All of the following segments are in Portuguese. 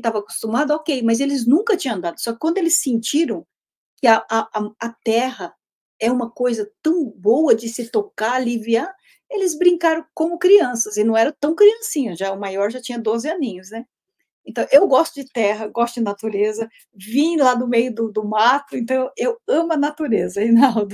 estava acostumado, ok, mas eles nunca tinham andado. Só que quando eles sentiram que a terra é uma coisa tão boa de se tocar, aliviar, eles brincaram como crianças, e não era tão criancinha, já o maior já tinha 12 aninhos, né? Então, eu gosto de terra, gosto de natureza, vim lá do meio do mato, então eu amo a natureza, Reinaldo.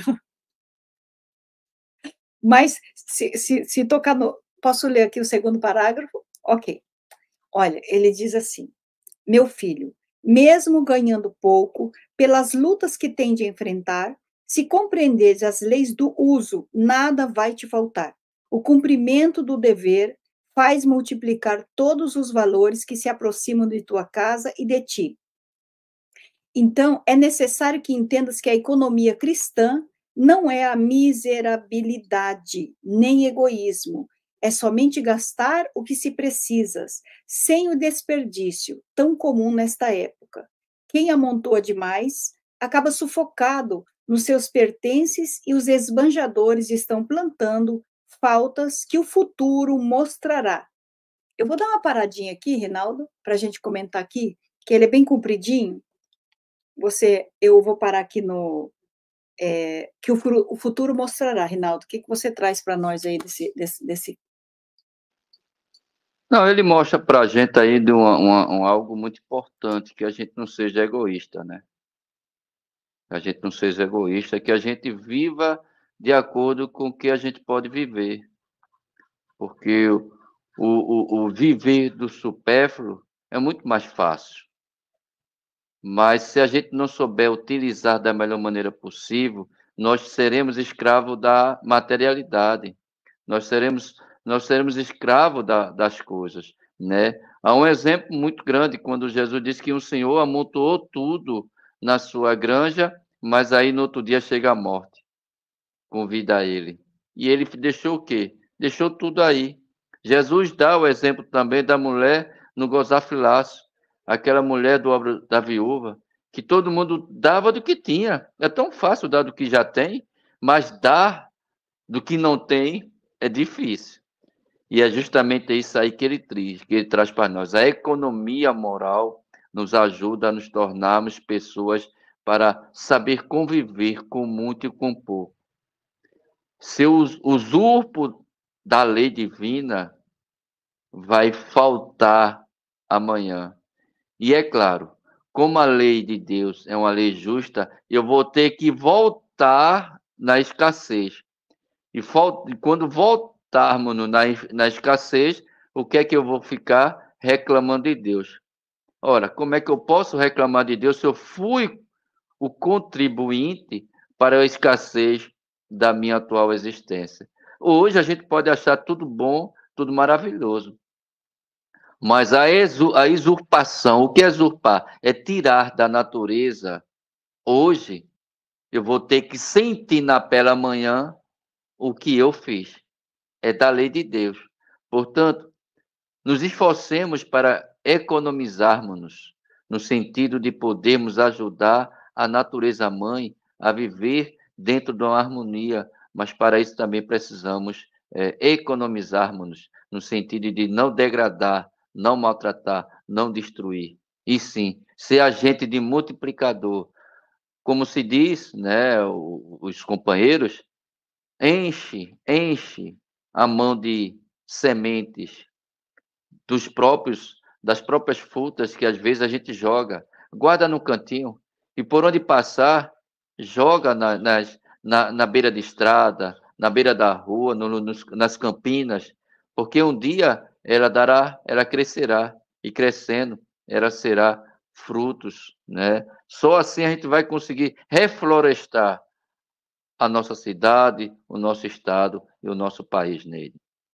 Mas, se tocar no... Posso ler aqui o segundo parágrafo? Ok. Olha, ele diz assim: meu filho, mesmo ganhando pouco, pelas lutas que tem de enfrentar, se compreenderes as leis do uso, nada vai te faltar. O cumprimento do dever faz multiplicar todos os valores que se aproximam de tua casa e de ti. Então, é necessário que entendas que a economia cristã não é a miserabilidade, nem egoísmo. É somente gastar o que se precisa, sem o desperdício, tão comum nesta época. Quem amontoa demais acaba sufocado nos seus pertences e os esbanjadores estão plantando faltas que o futuro mostrará. Eu vou dar uma paradinha aqui, Rinaldo, para a gente comentar aqui, que ele é bem compridinho. Eu vou parar aqui no que o futuro mostrará, Rinaldo. O que você traz para nós aí desse... Não, ele mostra para a gente aí de algo muito importante, que a gente não seja egoísta, né? Que a gente não seja egoísta, que a gente viva de acordo com o que a gente pode viver. Porque o viver do supérfluo é muito mais fácil. Mas se a gente não souber utilizar da melhor maneira possível, nós seremos escravos da materialidade. Nós seremos escravos das coisas, né? Há um exemplo muito grande quando Jesus disse que o Senhor amontoou tudo na sua granja, mas aí no outro dia chega a morte, convida ele. E ele deixou o quê? Deixou tudo aí. Jesus dá o exemplo também da mulher no gasofilácio, aquela mulher da viúva, que todo mundo dava do que tinha. É tão fácil dar do que já tem, mas dar do que não tem é difícil. E é justamente isso aí que ele traz para nós. A economia moral nos ajuda a nos tornarmos pessoas para saber conviver com muito e com pouco. Se o usurpo da lei divina vai faltar amanhã. E é claro, como a lei de Deus é uma lei justa, eu vou ter que voltar na escassez. E quando voltarmos na escassez, o que é que eu vou ficar reclamando de Deus? Ora, como é que eu posso reclamar de Deus se eu fui o contribuinte para a escassez da minha atual existência? Hoje a gente pode achar tudo bom, tudo maravilhoso. Mas a usurpação, o que é usurpar? É tirar da natureza. Hoje, eu vou ter que sentir na pele amanhã o que eu fiz. É da lei de Deus. Portanto, nos esforcemos para economizarmos-nos, no sentido de podermos ajudar a natureza mãe a viver dentro de uma harmonia, mas para isso também precisamos economizarmos-nos, no sentido de não degradar, não maltratar, não destruir. E sim, ser agente de multiplicador. Como se diz, né, os companheiros, enche a mão de sementes das próprias frutas que às vezes a gente joga, guarda no cantinho e por onde passar, joga na beira de estrada, na beira da rua, nas campinas, porque um dia ela crescerá e crescendo, ela será frutos, né? Só assim a gente vai conseguir reflorestar a nossa cidade, o nosso estado e o nosso país nele.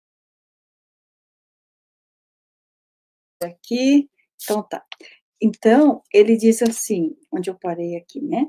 Aqui, então tá. Então, ele diz assim, onde eu parei aqui, né?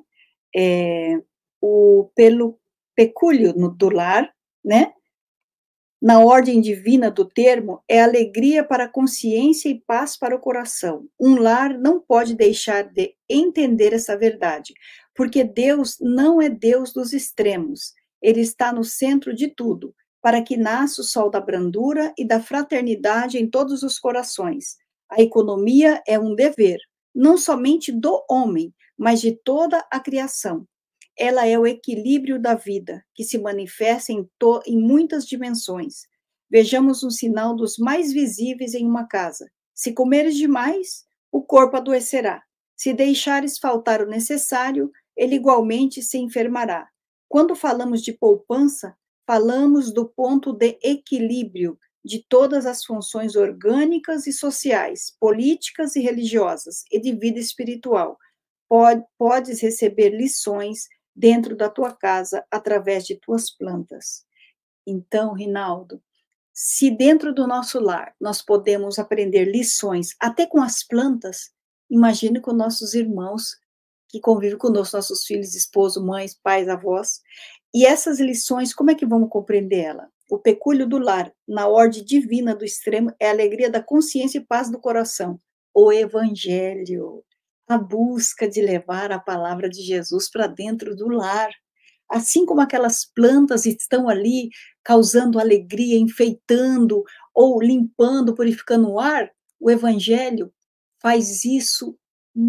Pelo pecúlio do lar, né? Na ordem divina do termo, é alegria para a consciência e paz para o coração. Um lar não pode deixar de entender essa verdade, porque Deus não é Deus dos extremos. Ele está no centro de tudo, para que nasça o sol da brandura e da fraternidade em todos os corações. A economia é um dever, não somente do homem, mas de toda a criação. Ela é o equilíbrio da vida, que se manifesta em muitas dimensões. Vejamos um sinal dos mais visíveis em uma casa. Se comeres demais, o corpo adoecerá. Se deixares faltar o necessário, ele igualmente se enfermará. Quando falamos de poupança, falamos do ponto de equilíbrio de todas as funções orgânicas e sociais, políticas e religiosas, e de vida espiritual. Podes receber lições dentro da tua casa através de tuas plantas. Então, Rinaldo, se dentro do nosso lar nós podemos aprender lições até com as plantas, imagine com nossos irmãos que convivem conosco, nossos filhos, esposo, mães, pais, avós. E essas lições, como é que vamos compreender ela? O pecúlio do lar, na ordem divina do extremo, é a alegria da consciência e paz do coração. O evangelho, a busca de levar a palavra de Jesus para dentro do lar. Assim como aquelas plantas estão ali causando alegria, enfeitando ou limpando, purificando o ar, o evangelho faz isso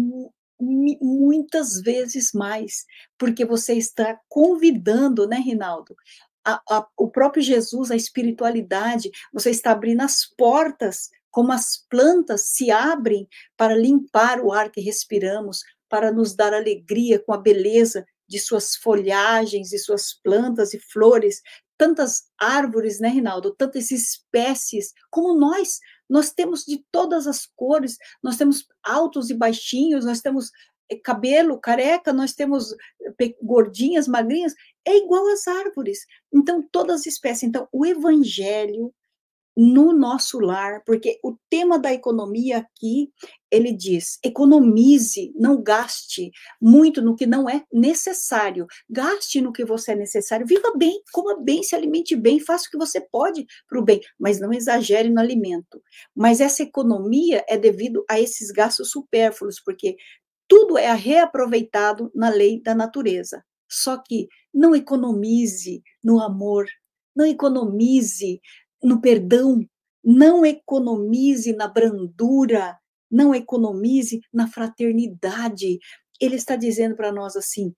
muitas vezes mais, porque você está convidando, né, Rinaldo? O próprio Jesus, a espiritualidade, você está abrindo as portas, como as plantas se abrem para limpar o ar que respiramos, para nos dar alegria com a beleza de suas folhagens, de suas plantas e flores, tantas árvores, né, Rinaldo? Tantas espécies, como nós temos de todas as cores, nós temos altos e baixinhos, nós temos cabelo careca, nós temos gordinhas, magrinhas, é igual às árvores. Então, todas as espécies. Então, o evangelho no nosso lar, porque o tema da economia aqui, ele diz, economize, não gaste muito no que não é necessário, gaste no que você é necessário, viva bem, coma bem, se alimente bem, faça o que você pode para o bem, mas não exagere no alimento. Mas essa economia é devido a esses gastos supérfluos, porque tudo é reaproveitado na lei da natureza. Só que não economize no amor, não economize no perdão, não economize na brandura, não economize na fraternidade. Ele está dizendo para nós assim: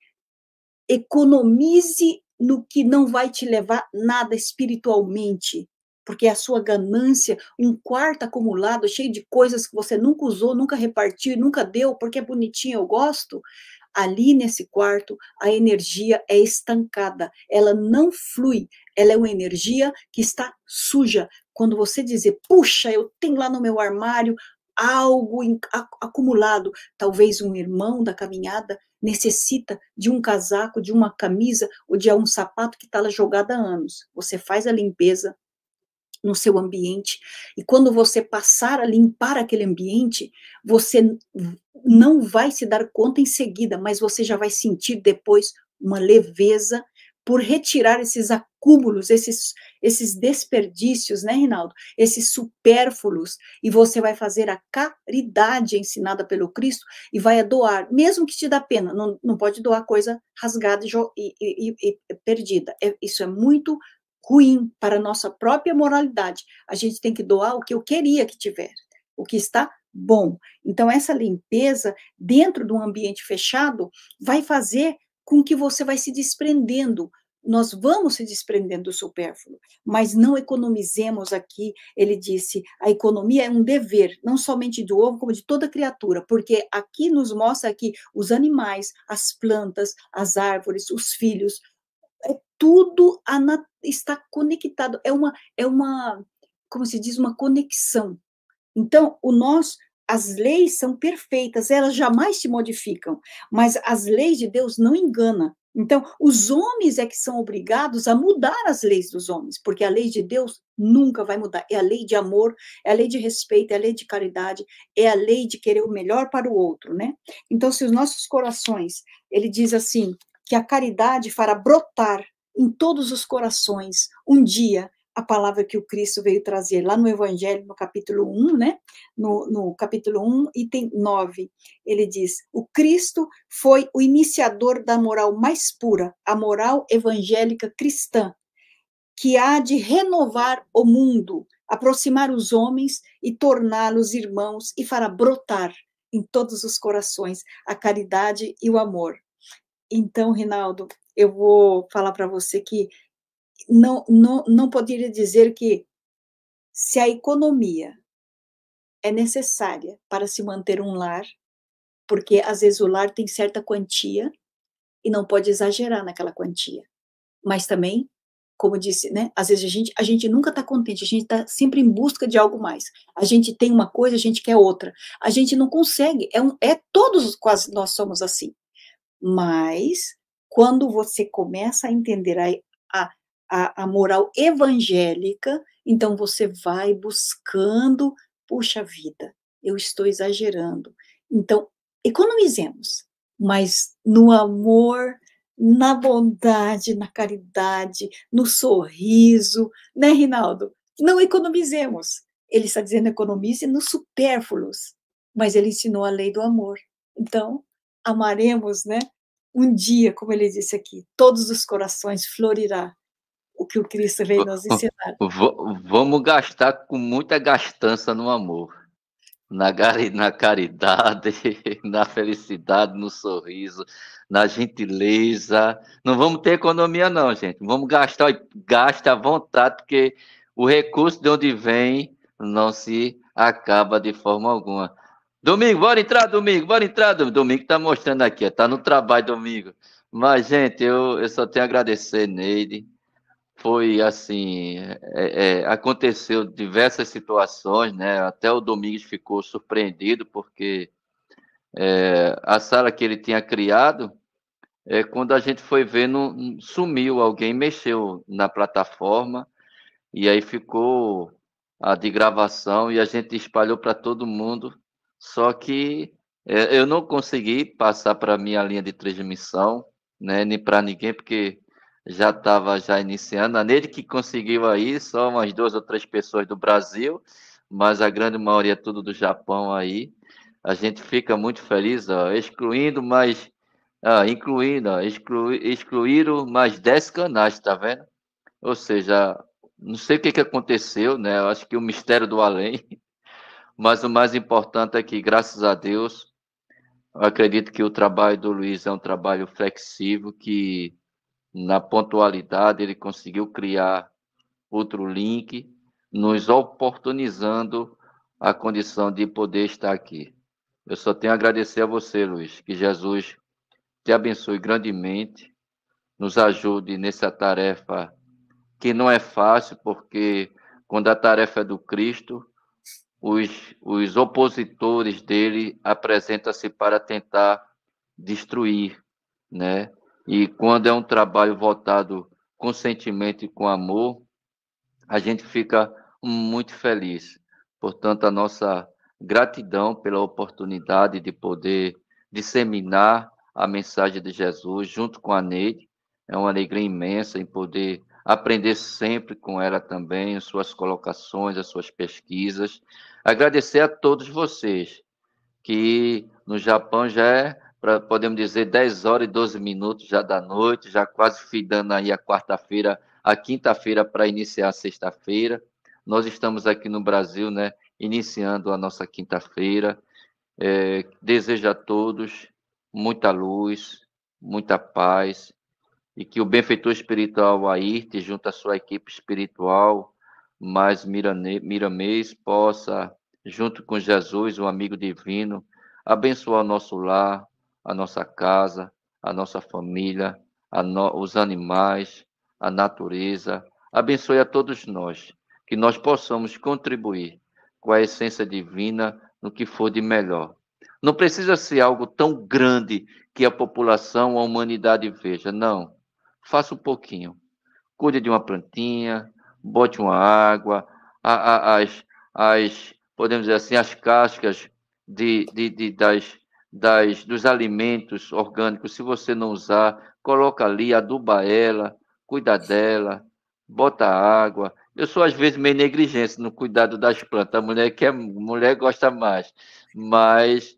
economize no que não vai te levar nada espiritualmente, porque a sua ganância, um quarto acumulado, cheio de coisas que você nunca usou, nunca repartiu, nunca deu, porque é bonitinho, eu gosto. Ali nesse quarto, a energia é estancada, ela não flui, ela é uma energia que está suja. Quando você dizer, puxa, eu tenho lá no meu armário algo acumulado, talvez um irmão da caminhada necessita de um casaco, de uma camisa ou de um sapato que está lá jogado há anos. Você faz a limpeza no seu ambiente, e quando você passar a limpar aquele ambiente, você não vai se dar conta em seguida, mas você já vai sentir depois uma leveza por retirar esses acúmulos, esses desperdícios, né, Rinaldo? Esses supérfluos, e você vai fazer a caridade ensinada pelo Cristo e vai doar, mesmo que te dá pena, não pode doar coisa rasgada e perdida. Isso é muito ruim para a nossa própria moralidade. A gente tem que doar o que eu queria que tiver, o que está bom. Então, essa limpeza dentro de um ambiente fechado vai fazer com que você vai se desprendendo. Nós vamos se desprendendo do supérfluo, mas não economizemos aqui. Ele disse, a economia é um dever, não somente do ovo, como de toda criatura, porque aqui nos mostra que os animais, as plantas, as árvores, os filhos, tudo está conectado, como se diz, uma conexão. Então, as leis são perfeitas, elas jamais se modificam, mas as leis de Deus não enganam. Então, os homens é que são obrigados a mudar as leis dos homens, porque a lei de Deus nunca vai mudar. É a lei de amor, é a lei de respeito, é a lei de caridade, é a lei de querer o melhor para o outro, né? Então, se os nossos corações, ele diz assim, que a caridade fará brotar em todos os corações, um dia, a palavra que o Cristo veio trazer, lá no Evangelho, no capítulo 1, né? No capítulo 1, item 9, ele diz, o Cristo foi o iniciador da moral mais pura, a moral evangélica cristã, que há de renovar o mundo, aproximar os homens e torná-los irmãos e fará brotar em todos os corações a caridade e o amor. Então, Rinaldo, eu vou falar para você que não poderia dizer que se a economia é necessária para se manter um lar, porque às vezes o lar tem certa quantia e não pode exagerar naquela quantia. Mas também, como disse, né? Às vezes a gente nunca está contente, a gente está sempre em busca de algo mais. A gente tem uma coisa, a gente quer outra. A gente não consegue, todos quase nós somos assim. Mas, quando você começa a entender a moral evangélica, então você vai buscando, puxa vida, eu estou exagerando. Então, economizemos, mas no amor, na bondade, na caridade, no sorriso, né, Rinaldo? Não economizemos. Ele está dizendo economize nos supérfluos, mas ele ensinou a lei do amor. Então, amaremos, né? Um dia, como ele disse aqui, todos os corações florirá o que o Cristo veio nos ensinar. Vamos gastar com muita gastança no amor, na caridade, na felicidade, no sorriso, na gentileza. Não vamos ter economia, não, gente. Vamos gastar, gasta à vontade, porque o recurso de onde vem não se acaba de forma alguma. Domingo, bora entrar, Domingo, bora entrar. Domingo está mostrando aqui, está no trabalho, Domingo. Mas, gente, eu só tenho a agradecer, Neide. Foi assim, aconteceu diversas situações, né? Até o Domingos ficou surpreendido, porque a sala que ele tinha criado, quando a gente foi ver, não, sumiu, alguém mexeu na plataforma, e aí ficou a de gravação, e a gente espalhou para todo mundo, só que eu não consegui passar para a minha linha de transmissão, né? Nem para ninguém, porque já estava já iniciando. A Neide que conseguiu aí, só umas 2 ou 3 pessoas do Brasil, mas a grande maioria tudo do Japão aí. A gente fica muito feliz, ó, excluindo mais, incluindo, ó, excluíram mais 10 canais, tá vendo? Ou seja, não sei o que que aconteceu, né? Eu acho que o mistério do além, mas o mais importante é que, graças a Deus, eu acredito que o trabalho do Luiz é um trabalho flexível, que na pontualidade ele conseguiu criar outro link, nos oportunizando a condição de poder estar aqui. Eu só tenho a agradecer a você, Luiz, que Jesus te abençoe grandemente, nos ajude nessa tarefa que não é fácil, porque quando a tarefa é do Cristo, os opositores dele apresentam-se para tentar destruir, né? E quando é um trabalho voltado com sentimento e com amor, a gente fica muito feliz. Portanto, a nossa gratidão pela oportunidade de poder disseminar a mensagem de Jesus junto com a Neide. É uma alegria imensa em poder aprender sempre com ela também, as suas colocações, as suas pesquisas. Agradecer a todos vocês, que no Japão já podemos dizer, 10 horas e 12 minutos já da noite, já quase findando aí a quarta-feira, a quinta-feira para iniciar a sexta-feira. Nós estamos aqui no Brasil, né, iniciando a nossa quinta-feira. Desejo a todos muita luz, muita paz, e que o benfeitor espiritual Ayrte, junto à sua equipe espiritual, mais Miramês, possa, junto com Jesus, o amigo divino, abençoar o nosso lar, a nossa casa, a nossa família, os animais, a natureza. Abençoe a todos nós, que nós possamos contribuir com a essência divina no que for de melhor. Não precisa ser algo tão grande que a população, a humanidade veja, não. Faça um pouquinho. Cuide de uma plantinha, bote uma água, podemos dizer assim, as cascas dos alimentos orgânicos, se você não usar, coloca ali, aduba ela, cuida dela, bota água. Eu sou, às vezes, meio negligente no cuidado das plantas. Mulher gosta mais, mas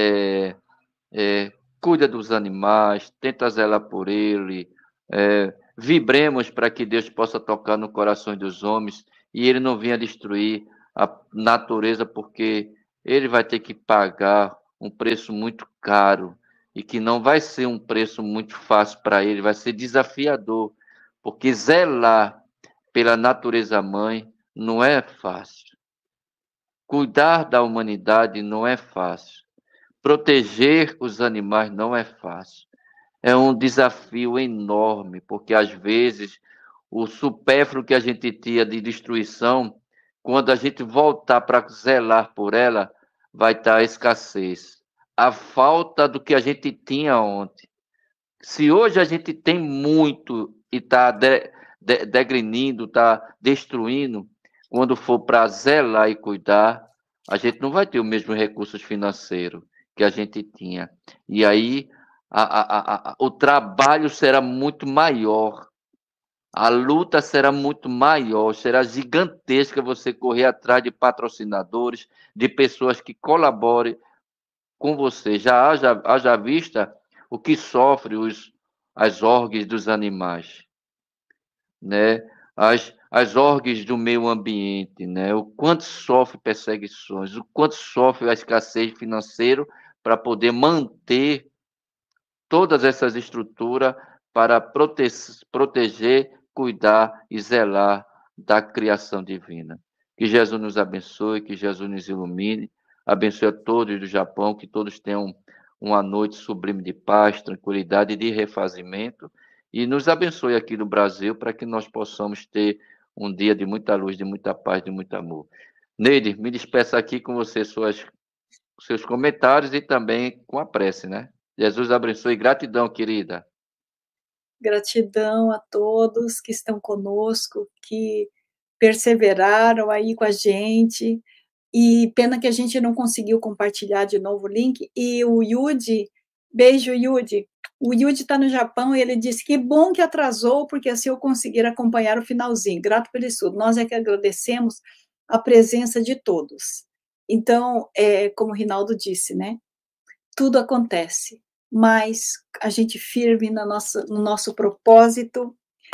cuida dos animais, tenta zelar por ele, vibremos para que Deus possa tocar no coração dos homens e ele não venha destruir a natureza, porque ele vai ter que pagar um preço muito caro e que não vai ser um preço muito fácil para ele, vai ser desafiador, porque zelar pela natureza mãe não é fácil. Cuidar da humanidade não é fácil. Proteger os animais não é fácil. É um desafio enorme, porque às vezes o supérfluo que a gente tinha de destruição, quando a gente voltar para zelar por ela, vai estar a escassez. A falta do que a gente tinha ontem. Se hoje a gente tem muito e está degrinindo, está destruindo, quando for para zelar e cuidar, a gente não vai ter os mesmos recursos financeiros que a gente tinha. E aí o trabalho será muito maior, a luta será muito maior, será gigantesca você correr atrás de patrocinadores, de pessoas que colaborem com você. Já haja vista o que sofre as orgs dos animais, né? As orgs do meio ambiente, né? O quanto sofre perseguições, o quanto sofre a escassez financeira para poder manter todas essas estruturas para proteger, cuidar e zelar da criação divina. Que Jesus nos abençoe, que Jesus nos ilumine, abençoe a todos do Japão, que todos tenham uma noite sublime de paz, tranquilidade e de refazimento, e nos abençoe aqui no Brasil para que nós possamos ter um dia de muita luz, de muita paz, de muito amor. Neide, me despeça aqui com você seus comentários e também com a prece, né? Jesus abençoe. Gratidão, querida. Gratidão a todos que estão conosco, que perseveraram aí com a gente. E pena que a gente não conseguiu compartilhar de novo o link. E o Yudi, beijo, Yudi. O Yudi está no Japão e ele disse que bom que atrasou, porque assim eu conseguir acompanhar o finalzinho. Grato pelo estudo. Nós é que agradecemos a presença de todos. Então, como o Rinaldo disse, né? Tudo acontece, mas a gente firme no nosso propósito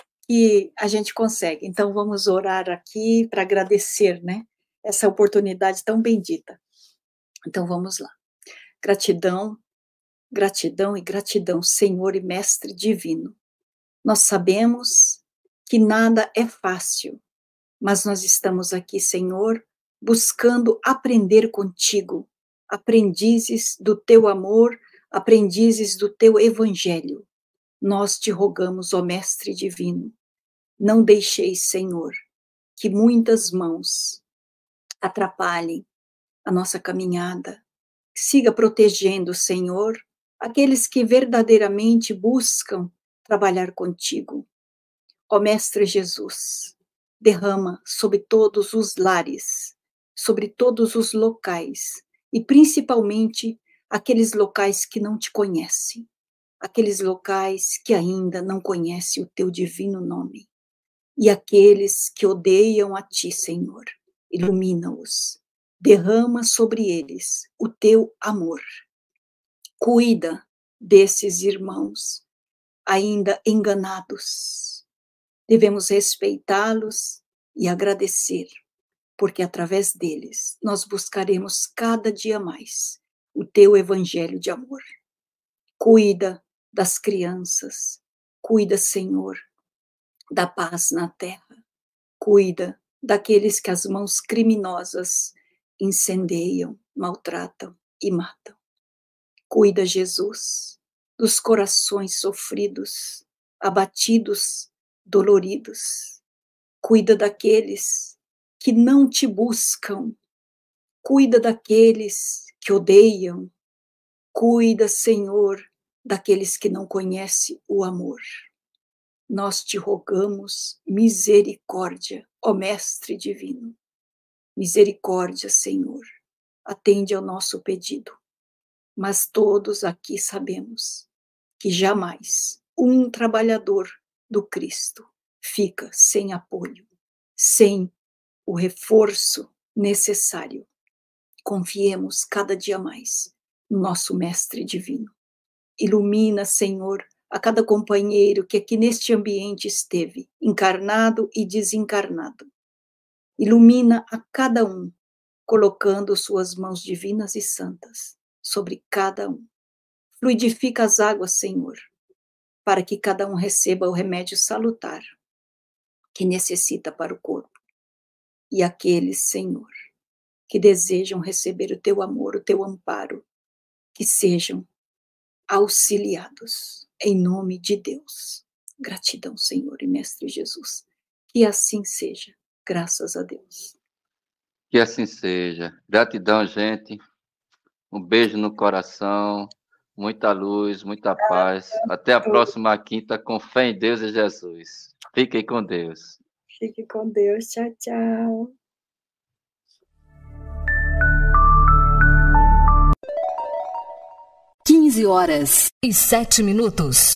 e a gente consegue. Então, vamos orar aqui para agradecer, né? Essa oportunidade tão bendita. Então, vamos lá. Gratidão, gratidão e gratidão, Senhor e Mestre Divino. Nós sabemos que nada é fácil, mas nós estamos aqui, Senhor, buscando aprender contigo, aprendizes do teu amor, aprendizes do teu evangelho. Nós te rogamos, ó Mestre Divino, não deixeis, Senhor, que muitas mãos atrapalhem a nossa caminhada. Siga protegendo, Senhor, aqueles que verdadeiramente buscam trabalhar contigo. Ó Mestre Jesus, derrama sobre todos os lares, sobre todos os locais, e principalmente aqueles locais que não te conhecem, aqueles locais que ainda não conhecem o teu divino nome, e aqueles que odeiam a ti, Senhor, ilumina-os, derrama sobre eles o teu amor. Cuida desses irmãos ainda enganados. Devemos respeitá-los e agradecer, porque através deles nós buscaremos cada dia mais o teu evangelho de amor. Cuida das crianças, cuida, Senhor, da paz na terra, cuida daqueles que as mãos criminosas incendeiam, maltratam e matam. Cuida, Jesus, dos corações sofridos, abatidos, doloridos. Cuida daqueles que não te buscam. Cuida daqueles que odeiam. Cuida, Senhor, daqueles que não conhecem o amor. Nós te rogamos misericórdia, ó Mestre Divino. Misericórdia, Senhor. Atende ao nosso pedido. Mas todos aqui sabemos que jamais um trabalhador do Cristo fica sem apoio, sem o reforço necessário. Confiemos cada dia mais no nosso Mestre Divino. Ilumina, Senhor, a cada companheiro que aqui neste ambiente esteve, encarnado e desencarnado. Ilumina a cada um, colocando suas mãos divinas e santas sobre cada um. Fluidifica as águas, Senhor, para que cada um receba o remédio salutar que necessita para o corpo. E aqueles, Senhor, que desejam receber o teu amor, o teu amparo, que sejam auxiliados, em nome de Deus. Gratidão, Senhor e Mestre Jesus. Que assim seja, graças a Deus. Que assim seja. Gratidão, gente. Um beijo no coração, muita luz, muita paz. Até a próxima quinta, com fé em Deus e Jesus. Fiquem com Deus. Fique com Deus. Tchau, tchau. 15 horas e 7 minutos.